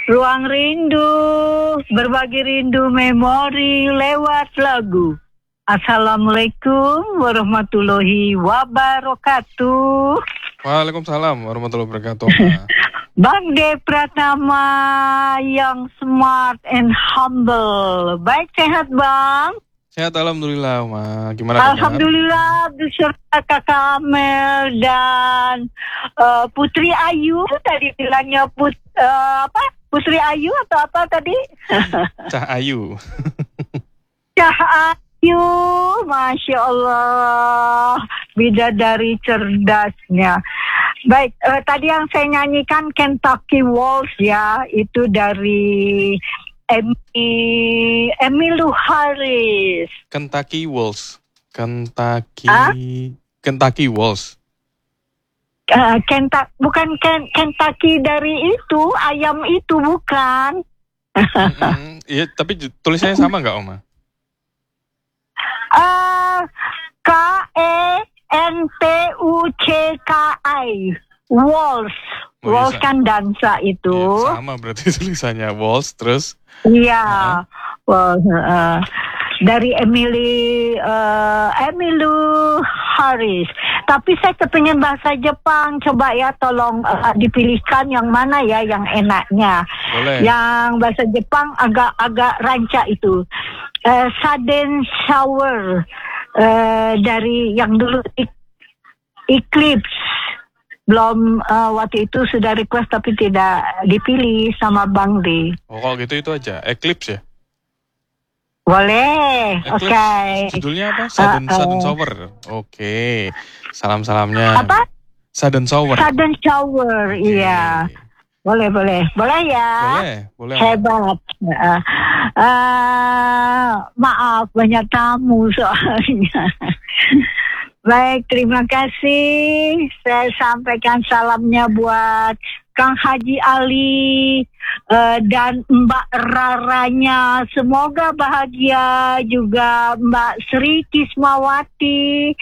Ruang rindu, berbagi rindu memori lewat lagu. Assalamualaikum warahmatullahi wabarakatuh. Waalaikumsalam warahmatullahi wabarakatuh. Bang De Pratama yang smart and humble. Baik, sehat Bang? Sehat alhamdulillah, Oma. Gimana? Alhamdulillah beserta Kakak Amel dan Putri Ayu. Tadi bilangnya Putri Ayu atau apa tadi? Cah Ayu. Cah Ayu, Masya Allah, bidadari cerdasnya. Baik, tadi yang saya nyanyikan Kentucky Waltz ya, itu dari Emmylou Harris. Kentucky Waltz. Kentucky Waltz. Bukan Kentucky dari itu, ayam itu bukan. Iya, tapi tulisannya sama nggak, Oma? Kentucky. Waltz. Waltz kan dansa itu. Ya, sama berarti tulisannya Waltz terus. Iya. Dari Emmylou Harris. Tapi saya kepengen bahasa Jepang. Coba ya tolong dipilihkan yang mana ya yang enaknya. Boleh. Yang bahasa Jepang agak ranca itu. Sudden shower. Dari yang dulu Eclipse. Belum waktu itu sudah request tapi tidak dipilih sama Bang D. Oh, kalau gitu itu aja. Eclipse ya? Boleh, oke. Okay. Judulnya apa? Sudden Shower. Oke. Salam-salamnya. Apa? Sudden Shower. Sudden Shower, okay. Iya. Boleh ya? Boleh. Hebat. Maaf, banyak tamu soalnya. Baik, terima kasih. Saya sampaikan salamnya buat Kang Haji Ali dan Mbak Raranya. Semoga bahagia juga Mbak Sri Kismawati.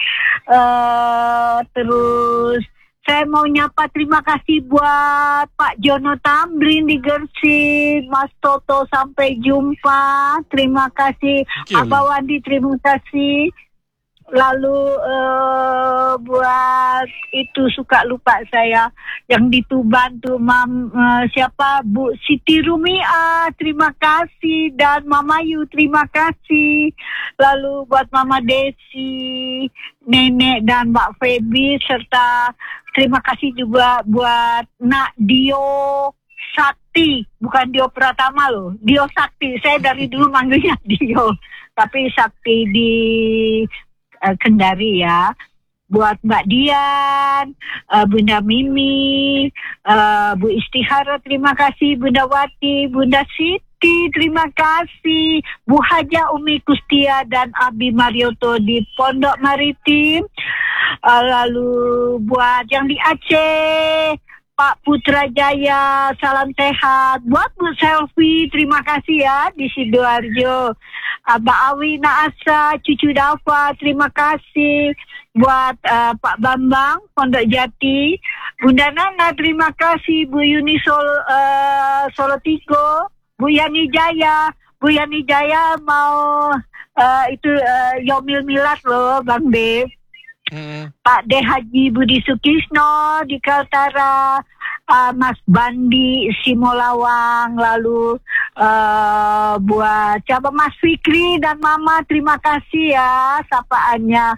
Terus saya mau nyapa terima kasih buat Pak Jono Tamrin di Gersik. Mas Toto sampai jumpa. Terima kasih. Abah Wandi terima kasih. Lalu buat itu suka lupa saya yang di Tuban tuh siapa Bu Siti Rumia terima kasih dan Mama Yu terima kasih. Lalu buat Mama Desi, Nenek dan Mbak Feby serta terima kasih juga buat Nak Dio Sakti, bukan Dio Pratama loh, Dio Sakti. Saya dari dulu manggilnya Dio, tapi Sakti di Kendari ya. Buat Mbak Dian, Bunda Mimi, Bu Istihara terima kasih, Bunda Wati, Bunda Siti terima kasih, Bu Haja Umi Kustia dan Abi Marioto di Pondok Maritim. Lalu buat yang di Aceh, Pak Putra Jaya, salam sehat. Buat Bu Selfie, terima kasih ya di Sidoarjo. Abah Awi Naasa, Cucu Dafa, terima kasih. Buat Pak Bambang, Pondok Jati. Bunda Nana, terima kasih. Bu Yuni Solotigo, Bu Yani Jaya. Bu Yani Jaya mau Yomil Milad loh, Bang Dev. Pak D. Haji Budi Sukisno di Kaltara, Mas Bandi Simolawang, lalu buat siapa Mas Fikri dan Mama terima kasih ya sapaannya.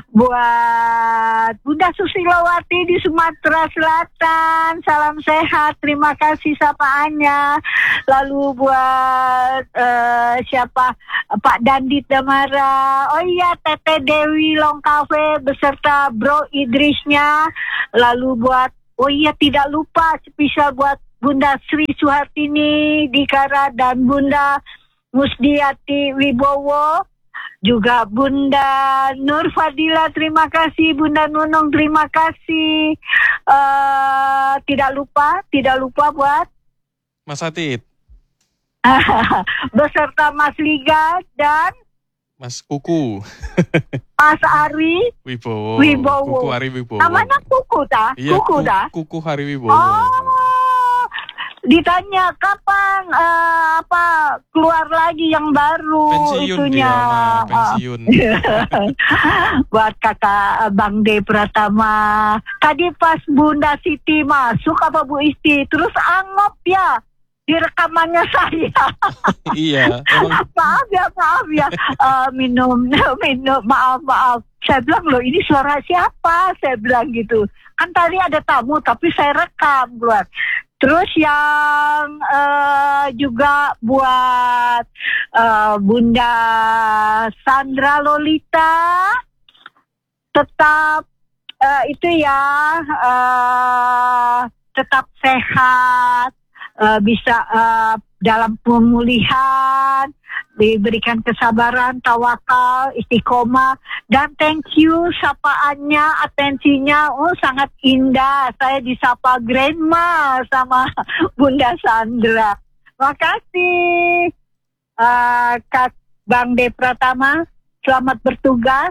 Buat Bunda Susilowati di Sumatera Selatan, salam sehat, terima kasih sapaannya. Lalu buat siapa Pak Dandit Damara, oh iya Tete Dewi Long Cafe beserta Bro Idrisnya. Lalu buat tidak lupa spesial buat Bunda Sri Suhartini Dikara dan Bunda Musdiati Wibowo. Juga Bunda Nur Fadila terima kasih, Bunda Nunung terima kasih. Tidak lupa buat Mas Atit. Beserta Mas Liga dan Mas Kuku. Mas Ari Wibowo. Wibowo. Kuku Ari Wibowo. Namanya Kuku ta? Iya, Kuku ta? Kuku Hari Wibowo. Oh, ditanya kapan keluar lagi yang baru Pensiun itunya. dia, Ma. Pensiun. Buat kakak Bang D Pratama. Tadi pas Bunda Siti masuk apa Bu Isti, terus angop ya di rekamannya saya. Iya. Emang maaf ya. Minum, maaf. Saya bilang loh ini suara siapa? Saya bilang gitu. Kan tadi ada tamu tapi saya rekam keluar. Terus yang juga buat Bunda Sandra Lolita tetap itu ya tetap sehat, bisa dalam pemulihan, diberikan kesabaran, tawakal, istiqomah, dan thank you sapaannya, atensinya, sangat indah. Saya disapa Grandma sama Bunda Sandra. Makasih Kak Bang D Pratama, selamat bertugas.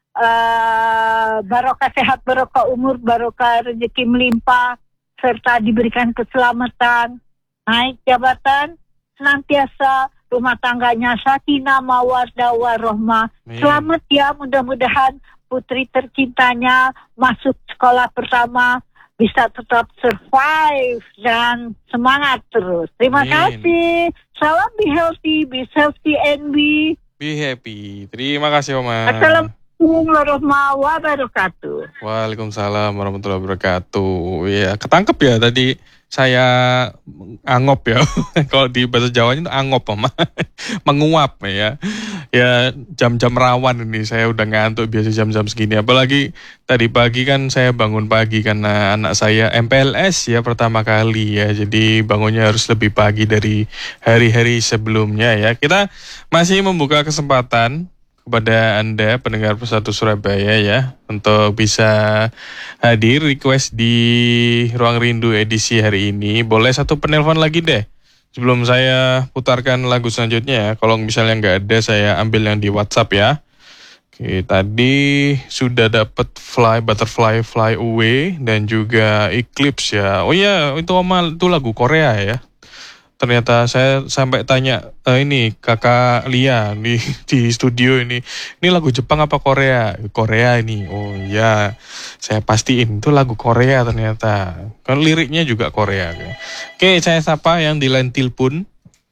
Barokah sehat, barokah umur, barokah rezeki melimpah, serta diberikan keselamatan, naik jabatan, senantiasa rumah tangganya sakinah mawaddah warahmah. Selamat ya, mudah-mudahan putri tercintanya masuk sekolah pertama bisa tetap survive dan semangat terus. Terima kasih. Salam be healthy and be happy. Terima kasih Oma. Assalamualaikum warahmatullahi wabarakatuh. Waalaikumsalam warahmatullahi wabarakatuh. Ya, ketangkep ya tadi saya angop ya. Kalau di bahasa Jawanya itu angop, Oma. Menguap ya. Ya, jam-jam rawan ini saya udah ngantuk biasa jam-jam segini. Apalagi tadi pagi kan saya bangun pagi karena anak saya MPLS ya pertama kali ya. Jadi bangunnya harus lebih pagi dari hari-hari sebelumnya ya. Kita masih membuka kesempatan kepada Anda pendengar Persatu Surabaya ya untuk bisa hadir request di Ruang Rindu edisi hari ini. Boleh satu penelpon lagi deh sebelum saya putarkan lagu selanjutnya ya. Kalau misalnya nggak ada saya ambil yang di WhatsApp ya. Oke, tadi sudah dapat Butterfly Fly Away dan juga Eclipse ya. Oh iya, itu Oma, itu lagu Korea ya. Ternyata saya sampai tanya ini kakak Lia di studio ini lagu Jepang apa Korea? Korea ini. Oh iya, saya pastiin itu lagu Korea ternyata. Kan liriknya juga Korea. Oke, saya sapa yang di line telepon.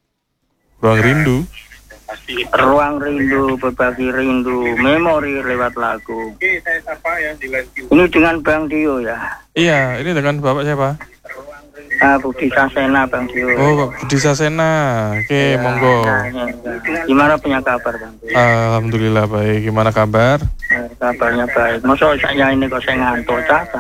Ruang Rindu. Ruang Rindu, berbagi rindu, memori lewat lagu. Oke, saya sapa yang di line telepon. Ini dengan Bang Dio ya? Iya, ini dengan Bapak siapa? Budi Sasena Bang Dio. Oh, Budi Sasena. Oke, monggo. Gimana punya kabar Bang Dio? Alhamdulillah baik. Gimana kabar? Kabarnya baik. Masa saya ini kok saya ngantuk cata.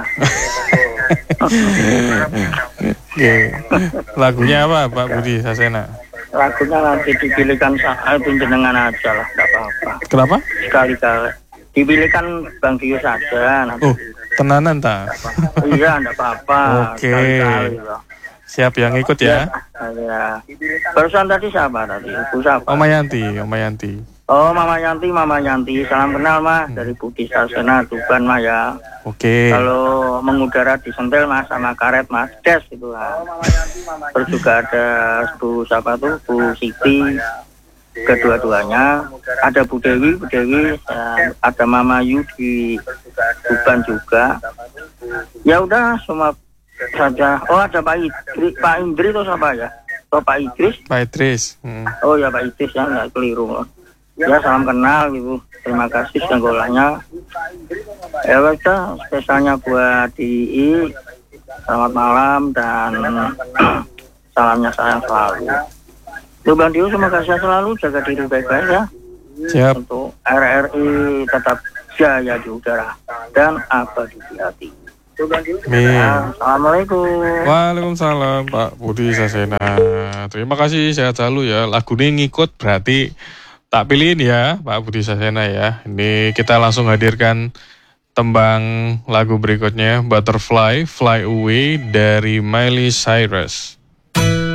Oke. Lagunya apa Pak Budi Sasena? Lagunya nanti dipilihkan saat jenengan aja lah, enggak apa-apa. Kenapa? Sekali-kali. Dipilihkan Bang Dio saja nanti. Oh, tenanan ta? Iya, enggak apa-apa. Oke. Sekali-kali loh. Siap yang ikut ya. Ya. Barusan tadi siapa tadi? Ibu siapa? Oma Yanti. Oh, Mama Yanti. Salam kenal Mas dari Budi Sasena Tuban Mas ya. Oke. Kalau mengudara di Sentel Mas sama karet Mas Des itu lah. Terus juga ada Bu siapa tuh? Bu Siti. Kedua-duanya ada Bu Dewi, ada Mama Yu di Tuban juga. Ya udah semua saja. Oh ada Pak Indri itu siapa ya? Oh Pak Idris. Oh ya Pak Idris ya, nggak keliru. Ya salam kenal gitu. Terima kasih senggolanya. Ya kita spesialnya buat DI. Selamat malam dan salamnya sayang selalu. Bang Dio semoga sehat selalu, jaga diri baik-baik ya. Siap. Untuk RRI tetap jaya di udara dan abadi di hati. Assalamualaikum. Waalaikumsalam Pak Budi Sasena. Terima kasih, sehat selalu ya. Lagu ini ngikut berarti tak pilihin ya Pak Budi Sasena ya. Ini kita langsung hadirkan tembang lagu berikutnya, Butterfly Fly Away dari Miley Cyrus.